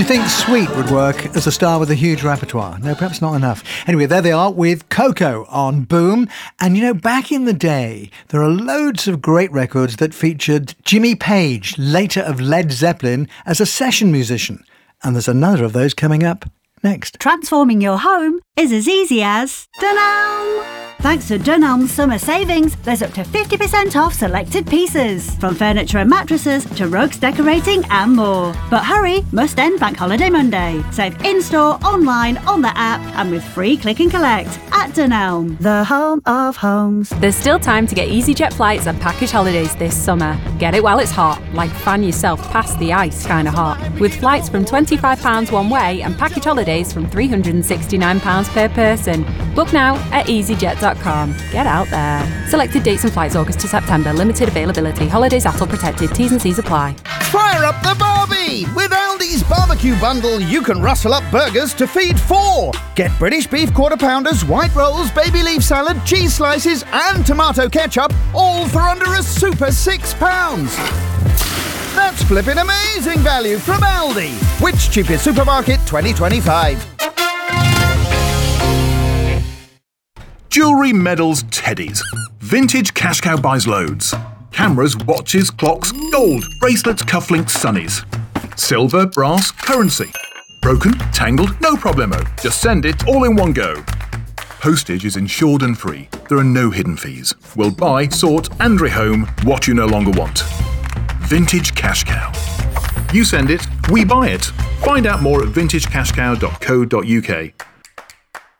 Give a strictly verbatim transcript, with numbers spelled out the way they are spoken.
you think Sweet would work as a star with a huge repertoire? No, perhaps not enough. Anyway, there they are with Coco on Boom. And you know, back in the day, there are loads of great records that featured Jimmy Page, later of Led Zeppelin, as a session musician. And there's another of those coming up next. Transforming your home is as easy as Dunelm. Thanks to Dunelm's summer savings, there's up to fifty percent off selected pieces, from furniture and mattresses to rugs, decorating and more. But hurry, must end Bank Holiday Monday. Save in-store, online, on the app and with free click and collect at Dunelm, the home of homes. There's still time to get EasyJet flights and package holidays this summer. Get it while it's hot, like fan yourself past the ice kind of hot, with flights from twenty-five pounds one way and package holidays from three hundred sixty-nine pounds per person. Book now at easyjet dot com. Get out there. Selected dates and flights August to September. Limited availability. Holidays A T L protected. T's and C's apply. Fire up the barbie! With Aldi's barbecue bundle, you can rustle up burgers to feed four. Get British beef quarter pounders, white rolls, baby leaf salad, cheese slices and tomato ketchup, all for under a super six pounds. That's flipping amazing value from Aldi. Which cheapest supermarket twenty twenty-five? Jewellery, medals, teddies. Vintage Cash Cow buys loads. Cameras, watches, clocks, gold, bracelets, cufflinks, sunnies. Silver, brass, currency. Broken, tangled, no problemo. Just send it all in one go. Postage is insured and free. There are no hidden fees. We'll buy, sort and rehome what you no longer want. Vintage Cash Cow. You send it, we buy it. Find out more at vintage cash cow dot co dot uk.